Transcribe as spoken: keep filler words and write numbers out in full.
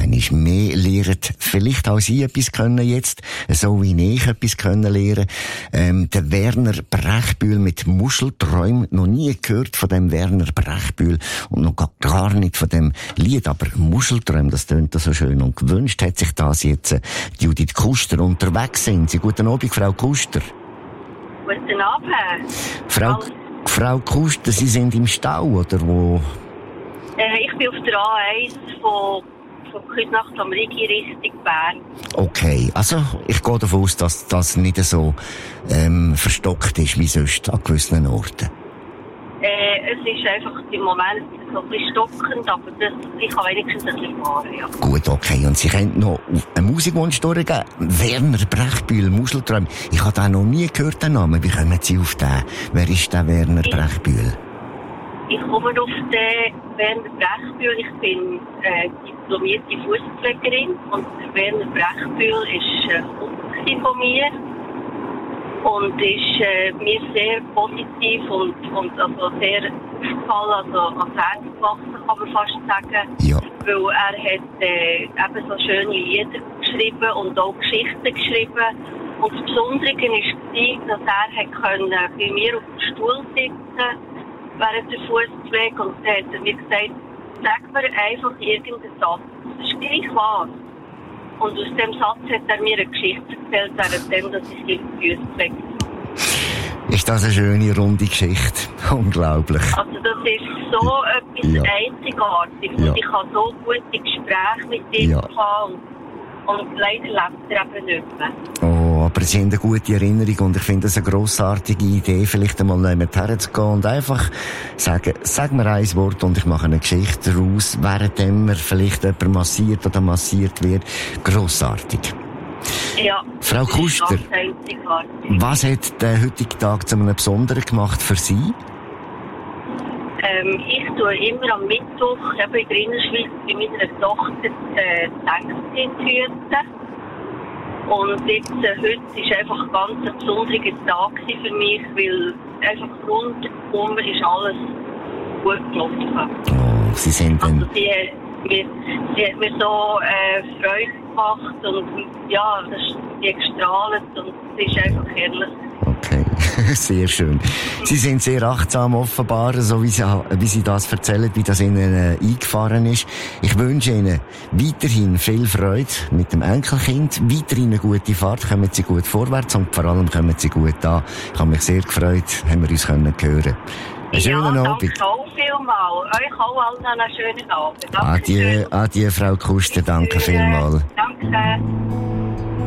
einmal mehr lernen, vielleicht auch Sie etwas können jetzt, so wie ich etwas können lernen. Ähm, der Werner Brechbühl mit Muschelträumen, noch nie gehört von dem Werner Brechbühl und noch gar nicht von dem Lied, aber Muschelträume, das tönt so schön und gewünscht hat sich das jetzt äh, Judith Kuster. Unterwegs sind Sie. Guten Abend, Frau Kuster. Guten Abend. Frau, Frau Kuster, Sie sind im Stau, oder wo? Äh, ich bin auf der A eins von, von Küsnacht am Rigi Richtung Bern. Okay, also ich gehe davon aus, dass das nicht so ähm, verstockt ist wie sonst an gewissen Orten. Äh, es ist einfach im Moment so ein bisschen stockend, aber das, ich kann wenigstens ein bisschen fahren, ja. Gut, okay. Und Sie können noch einen Musikwunsch durchgeben? Werner Brechbühl, Muschelträume. Ich habe den noch nie gehört, den Namen. Wie kommen Sie auf den? Wer ist der Werner ich, Brechbühl? Ich komme auf den Werner Brechbühl. Ich bin äh, diplomierte Fußpflegerin und Werner Brechbühl ist ein Kumpel von mir. Und ist äh, mir sehr positiv und, und also sehr aufgefallen, also ans Herz gewachsen, kann man fast sagen. Ja. Weil er hat äh, eben so schöne Lieder geschrieben und auch Geschichten geschrieben. Und das Besondere war, dass er hat können bei mir auf dem Stuhl sitzen während der Fußpflege. Und dann hat er mir gesagt, sag mir einfach irgendeinen Satz. Das ist gleich was. Und aus dem Satz hat er mir eine Geschichte erzählt, währenddem, dass ich die Füße pflege. Ist das eine schöne, runde Geschichte? Unglaublich. Also das ist so ja. etwas ja. Einzigartiges. Ja. Und ich habe so gute Gespräche mit ihm ja. gehabt. Und, und leider lebt er eben nicht mehr. Oh, aber Sie haben eine gute Erinnerung und ich finde das eine grossartige Idee, vielleicht einmal jemand herzugehen und einfach sagen, sag mir ein Wort und ich mache eine Geschichte daraus, währenddem er vielleicht jemand massiert oder massiert wird. Grossartig. Ja. Frau Kuster, was hat der heutige Tag zu einem Besonderen gemacht für Sie? Ähm, ich tue immer am Mittwoch eben in der Innerschweiz bei meiner Tochter äh, Thanksgiving hüten. Und jetzt, äh, heute war einfach ein ganz ein besonderer Tag für mich, weil einfach rundum ist alles gut gelaufen. Oh, Sie sind dann... Also sie, sie, sie hat mir so äh, Freude gemacht und ja, das, sie hat gestrahlt und es ist einfach herrlich. Okay, sehr schön. Sie sind sehr achtsam offenbar, so wie Sie, wie Sie das erzählen, wie das Ihnen äh, eingefahren ist. Ich wünsche Ihnen weiterhin viel Freude mit dem Enkelkind, weiterhin eine gute Fahrt, kommen Sie gut vorwärts und vor allem kommen Sie gut an. Ich habe mich sehr gefreut, haben wir uns können hören. Einen schönen ja, Abend. Danke auch vielmals. Euch auch allen einen schönen Abend. Adieu, adieu, Frau Kuster, danke vielmals. Danke.